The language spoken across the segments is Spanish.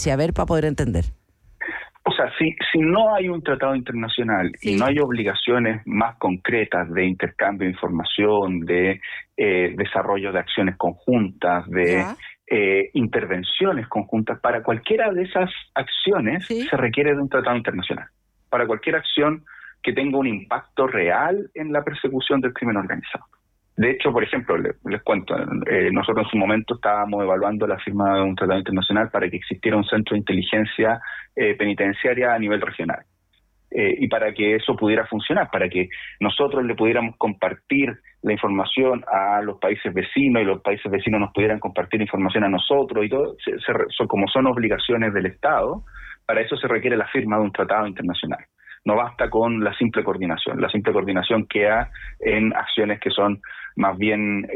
diferencia? A ver, para poder entender. O sea, si no hay un tratado internacional y no hay obligaciones más concretas de intercambio de información, de desarrollo de acciones conjuntas, de intervenciones conjuntas, para cualquiera de esas acciones se requiere de un tratado internacional. Para cualquier acción que tenga un impacto real en la persecución del crimen organizado. De hecho, por ejemplo, les cuento, nosotros en su momento estábamos evaluando la firma de un tratado internacional para que existiera un centro de inteligencia penitenciaria a nivel regional. Y para que eso pudiera funcionar, para que nosotros le pudiéramos compartir la información a los países vecinos y los países vecinos nos pudieran compartir información a nosotros y todo, como son obligaciones del Estado, para eso se requiere la firma de un tratado internacional. No basta con la simple coordinación. La simple coordinación queda en acciones que son más bien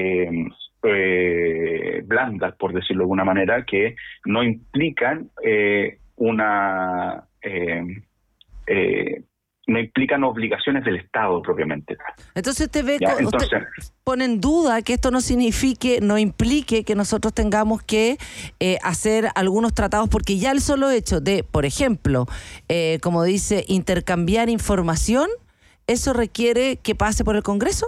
blandas, por decirlo de alguna manera, que no implican no implican obligaciones del Estado propiamente. Entonces usted pone en duda que esto no implique que nosotros tengamos que hacer algunos tratados, porque ya el solo hecho de, por ejemplo, como dice, intercambiar información, ¿eso requiere que pase por el Congreso?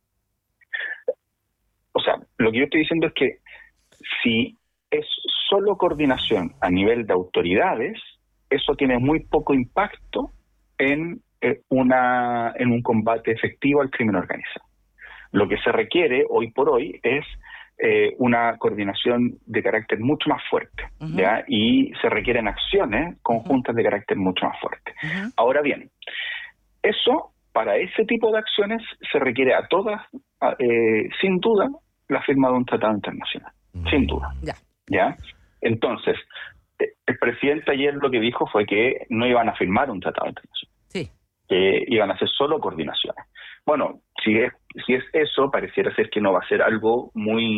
O sea, lo que yo estoy diciendo es que si es solo coordinación a nivel de autoridades, eso tiene muy poco impacto en un combate efectivo al crimen organizado. Lo que se requiere hoy por hoy es una coordinación de carácter mucho más fuerte, ¿ya? Y se requieren acciones conjuntas de carácter mucho más fuerte. Ahora bien, para ese tipo de acciones se requiere a todas, sin duda, la firma de un tratado internacional, sin duda. ¿Ya? Entonces, el presidente ayer lo que dijo fue que no iban a firmar un tratado internacional, que iban a hacer solo coordinaciones. Bueno, si es eso, pareciera ser que no va a ser algo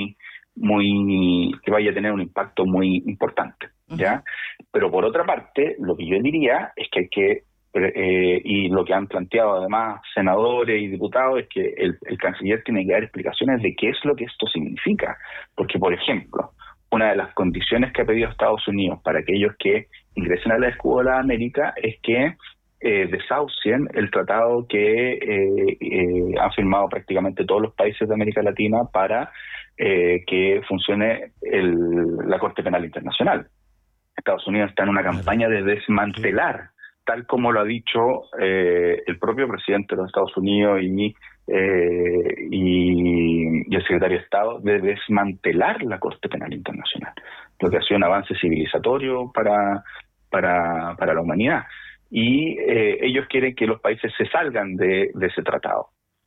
que vaya a tener un impacto muy importante, ¿ya? Pero por otra parte, lo que yo diría es que hay que, y lo que han planteado además senadores y diputados, es que el canciller tiene que dar explicaciones de qué es lo que esto significa. Porque, por ejemplo, una de las condiciones que ha pedido Estados Unidos para aquellos que ingresen a la Escudo de la América es que desahucien el tratado que han firmado prácticamente todos los países de América Latina para que funcione la Corte Penal Internacional. Estados Unidos está en una campaña de desmantelar, tal como lo ha dicho el propio presidente de los Estados Unidos y el secretario de Estado, de desmantelar la Corte Penal Internacional, lo que ha sido un avance civilizatorio para la humanidad. Y ellos quieren que los países se salgan de ese tratado.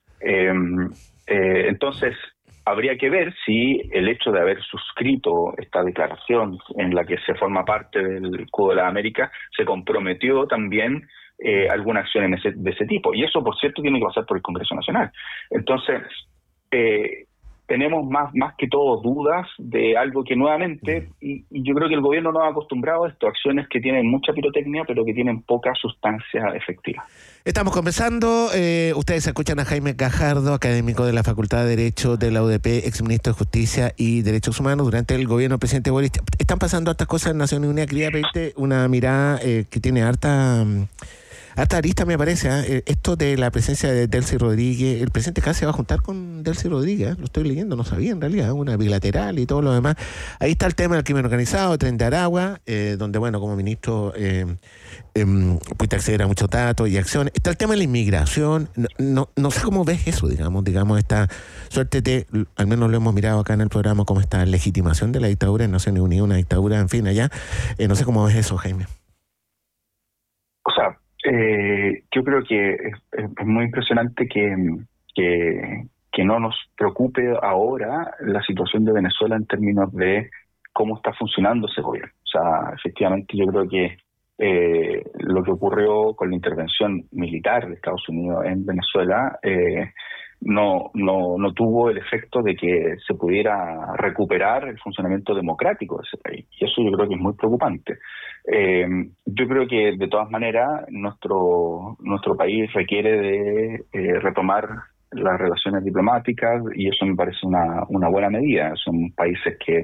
Entonces, habría que ver si el hecho de haber suscrito esta declaración en la que se forma parte del Escudo de la América se comprometió también alguna acción de ese tipo. Y eso, por cierto, tiene que pasar por el Congreso Nacional. Entonces, tenemos más que todo dudas de algo que nuevamente, y yo creo que el gobierno no ha acostumbrado a esto, acciones que tienen mucha pirotecnia pero que tienen poca sustancia efectiva. Estamos conversando, ustedes escuchan a Jaime Gajardo, académico de la Facultad de Derecho de la UDP, exministro de Justicia y Derechos Humanos durante el gobierno del presidente Boric. Están pasando hartas cosas en Naciones Unidas. Quería pedirte una mirada que tiene harta arista, me parece, esto de la presencia de Delcy Rodríguez. El presidente casi se va a juntar con Delcy Rodríguez, lo estoy leyendo, no sabía en realidad, una bilateral y todo lo demás. Ahí está el tema del crimen organizado, Tren de Aragua, donde, bueno, como ministro pudiste acceder a muchos datos y acciones. Está el tema de la inmigración. No sé cómo ves eso, digamos, esta suerte de, al menos lo hemos mirado acá en el programa, como esta legitimación de la dictadura en Naciones Unidas, una dictadura, en fin, allá. No sé cómo ves eso, Jaime. O sea, yo creo que es muy impresionante que no nos preocupe ahora la situación de Venezuela en términos de cómo está funcionando ese gobierno. O sea, efectivamente yo creo que lo que ocurrió con la intervención militar de Estados Unidos en Venezuela no tuvo el efecto de que se pudiera recuperar el funcionamiento democrático de ese país. Y eso yo creo que es muy preocupante. Yo creo que de todas maneras nuestro país requiere de retomar las relaciones diplomáticas y eso me parece una buena medida. Son países que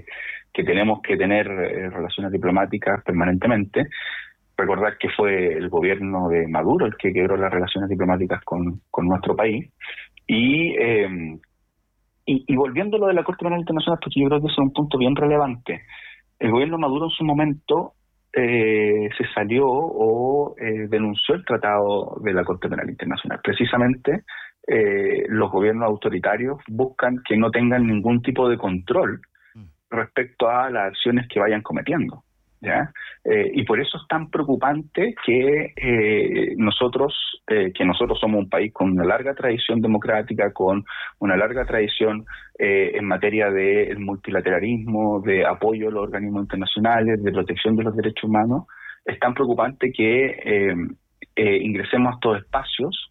que tenemos que tener relaciones diplomáticas permanentemente. Recordar que fue el gobierno de Maduro el que quebró las relaciones diplomáticas con nuestro país. Y volviendo a lo de la Corte Penal Internacional, porque yo creo que ese es un punto bien relevante. El gobierno de Maduro en su momento se salió o denunció el tratado de la Corte Penal Internacional. Precisamente los gobiernos autoritarios buscan que no tengan ningún tipo de control respecto a las acciones que vayan cometiendo, ¿ya? Y por eso es tan preocupante que nosotros somos un país con una larga tradición democrática, con una larga tradición en materia de multilateralismo, de apoyo a los organismos internacionales, de protección de los derechos humanos. Es tan preocupante que ingresemos a estos espacios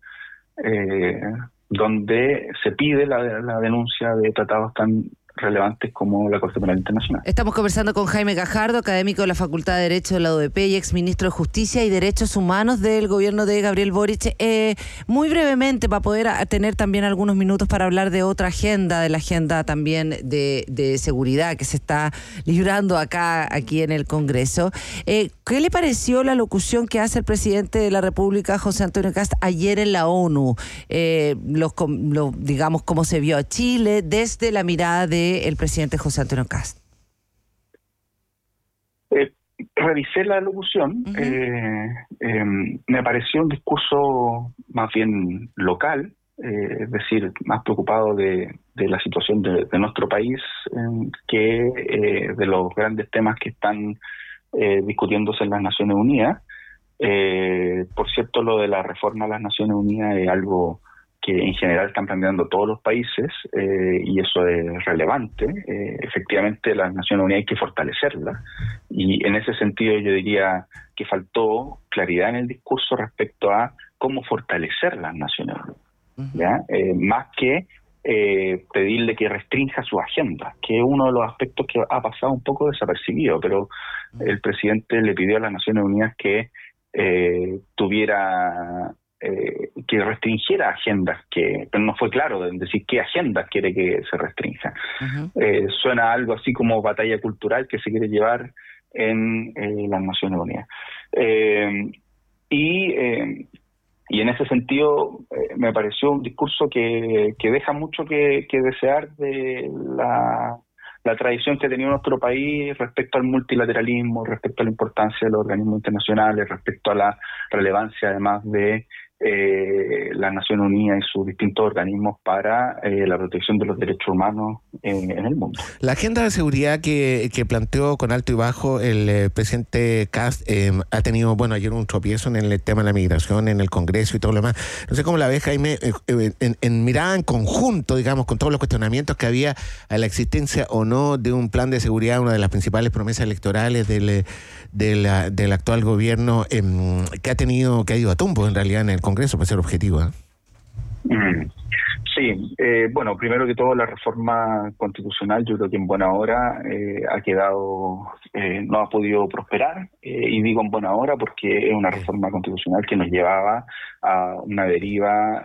donde se pide la denuncia de tratados tan relevantes como la Corte Penal Internacional. Estamos conversando con Jaime Gajardo, académico de la Facultad de Derecho de la UDP y exministro de Justicia y Derechos Humanos del gobierno de Gabriel Boric. Muy brevemente, para poder tener también algunos minutos para hablar de otra agenda, de la agenda también de seguridad que se está librando aquí en el Congreso. ¿Qué le pareció la locución que hace el presidente de la República, José Antonio Kast, ayer en la ONU? Digamos, cómo se vio a Chile desde la mirada del presidente José Antonio Kast. Revisé la locución. Me pareció un discurso más bien local, es decir, más preocupado de la situación de nuestro país que de los grandes temas que están discutiéndose en las Naciones Unidas. Por cierto, lo de la reforma a las Naciones Unidas es algo que en general están planteando todos los países, y eso es relevante. Efectivamente, las Naciones Unidas hay que fortalecerlas, y en ese sentido yo diría que faltó claridad en el discurso respecto a cómo fortalecer las Naciones Unidas, ¿ya? Más que pedirle que restrinja su agenda, que es uno de los aspectos que ha pasado un poco desapercibido, pero el presidente le pidió a las Naciones Unidas que que restringiera agendas, pero no fue claro en decir qué agendas quiere que se restrinja. Suena algo así como batalla cultural que se quiere llevar en las Naciones Unidas. Y en ese sentido me pareció un discurso que deja mucho que desear de la tradición que tenía nuestro país respecto al multilateralismo, respecto a la importancia de los organismos internacionales, respecto a la relevancia además de las Naciones Unidas y sus distintos organismos para la protección de los derechos humanos en el mundo. La agenda de seguridad que planteó con alto y bajo el presidente Kast ha tenido, ayer un tropiezo en el tema de la migración, en el Congreso y todo lo demás. No sé cómo la ves, Jaime, en mirada en conjunto, digamos, con todos los cuestionamientos que había a la existencia o no de un plan de seguridad, una de las principales promesas electorales del actual gobierno, que ha ido a tumbo en realidad en el Congreso, para ser objetivo. Sí, primero que todo, la reforma constitucional yo creo que en buena hora ha quedado, no ha podido prosperar, y digo en buena hora porque es una reforma constitucional que nos llevaba a una deriva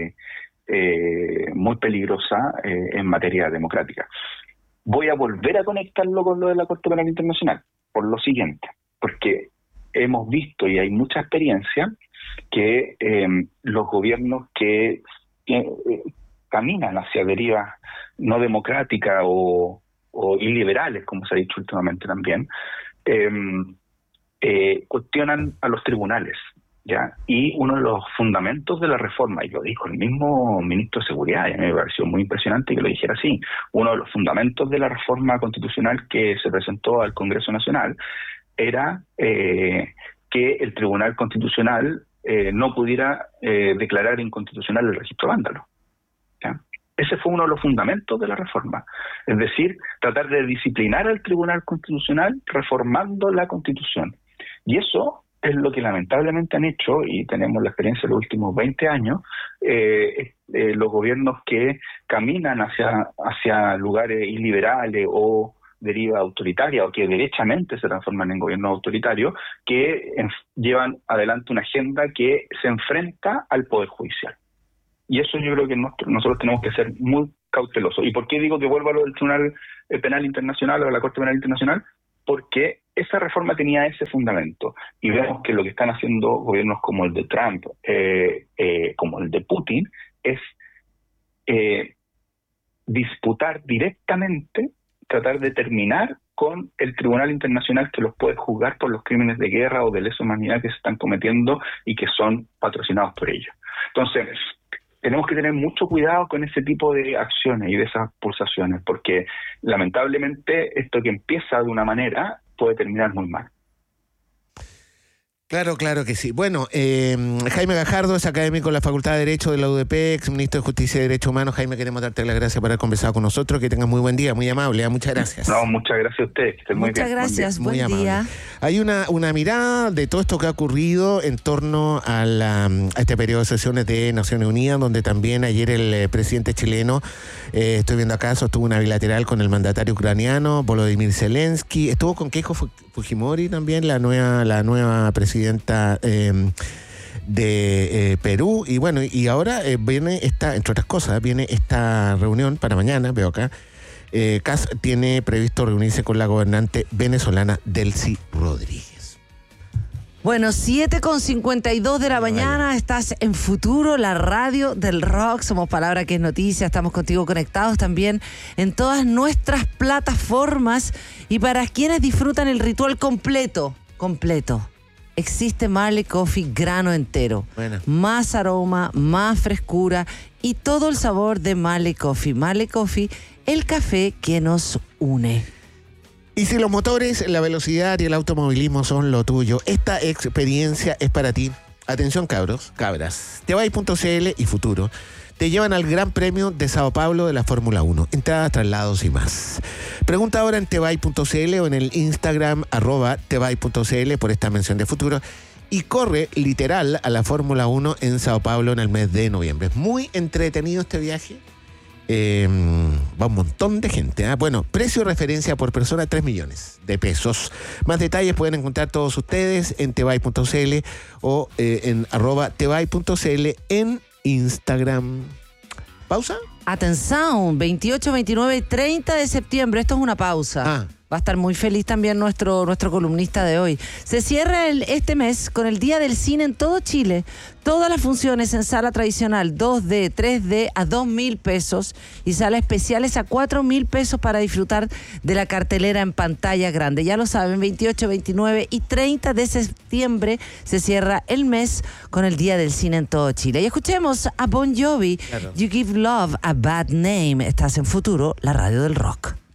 muy peligrosa en materia democrática. Voy a volver a conectarlo con lo de la Corte Penal Internacional, por lo siguiente, porque hemos visto y hay mucha experiencia que los gobiernos que caminan hacia derivas no democráticas o iliberales, como se ha dicho últimamente también, cuestionan a los tribunales, ¿ya? Y uno de los fundamentos de la reforma, y lo dijo el mismo ministro de Seguridad, y a mí me pareció muy impresionante que lo dijera así, uno de los fundamentos de la reforma constitucional que se presentó al Congreso Nacional era que el Tribunal Constitucional no pudiera declarar inconstitucional el registro vándalo, ¿ya? Ese fue uno de los fundamentos de la reforma, es decir, tratar de disciplinar al Tribunal Constitucional reformando la Constitución. Y eso es lo que lamentablemente han hecho, y tenemos la experiencia de los últimos 20 años, los gobiernos que caminan hacia lugares iliberales o deriva autoritaria, o que derechamente se transforman en gobiernos autoritarios, que llevan adelante una agenda que se enfrenta al Poder Judicial. Y eso yo creo que nosotros tenemos que ser muy cauteloso. ¿Y por qué digo que vuelva a lo del Tribunal Penal Internacional o a la Corte Penal Internacional? Porque esa reforma tenía ese fundamento. Y vemos que lo que están haciendo gobiernos como el de Trump, como el de Putin, es disputar directamente, tratar de terminar con el Tribunal Internacional que los puede juzgar por los crímenes de guerra o de lesa humanidad que se están cometiendo y que son patrocinados por ellos. Entonces, tenemos que tener mucho cuidado con ese tipo de acciones y de esas pulsaciones, porque lamentablemente esto que empieza de una manera puede terminar muy mal. Claro que sí. Bueno, Jaime Gajardo es académico en la Facultad de Derecho de la UDP, exministro de Justicia y Derechos Humanos. Jaime, queremos darte las gracias por haber conversado con nosotros. Que tengas muy buen día, muy amable. Muchas gracias. No, muchas gracias a ustedes. Que estén muy bien. Muchas gracias, buen día. Hay una mirada de todo esto que ha ocurrido en torno a este periodo de sesiones de Naciones Unidas, donde también ayer el presidente chileno, estoy viendo acá, sostuvo una bilateral con el mandatario ucraniano, Volodymyr Zelensky. Estuvo con Keiko Fujimori también, la nueva presidenta de Perú, y bueno, y ahora viene entre otras cosas, viene esta reunión para mañana, veo acá. CAS tiene previsto reunirse con la gobernante venezolana Delcy Rodríguez. Bueno, 7:52 de la mañana, estás en Futuro, la radio del rock, somos Palabra que es Noticia, estamos contigo conectados también en todas nuestras plataformas, y para quienes disfrutan el ritual completo, existe Marley Coffee grano entero. Bueno. Más aroma, más frescura y todo el sabor de Marley Coffee. Marley Coffee, el café que nos une. Y si los motores, la velocidad y el automovilismo son lo tuyo, esta experiencia es para ti. Atención, cabras. Tebay.cl y Futuro te llevan al Gran Premio de Sao Paulo de la Fórmula 1. Entradas, traslados y más. Pregunta ahora en tebay.cl o en el Instagram @tebay.cl por esta mención de Futuro. Y corre literal a la Fórmula 1 en Sao Paulo en el mes de noviembre. Es muy entretenido este viaje. Va un montón de gente. Bueno, precio de referencia por persona, 3 millones de pesos. Más detalles pueden encontrar todos ustedes en tebay.cl o en @tebay.cl en Instagram. ¿Pausa? Atención, 28, 29 y 30 de septiembre. Esto es una pausa. Va a estar muy feliz también nuestro columnista de hoy. Se cierra este mes con el Día del Cine en todo Chile. Todas las funciones en sala tradicional 2D, 3D a 2.000 pesos y salas especiales a 4.000 pesos para disfrutar de la cartelera en pantalla grande. Ya lo saben, 28, 29 y 30 de septiembre se cierra el mes con el Día del Cine en todo Chile. Y escuchemos a Bon Jovi, claro. You Give Love a Bad Name. Estás en Futuro, la radio del rock.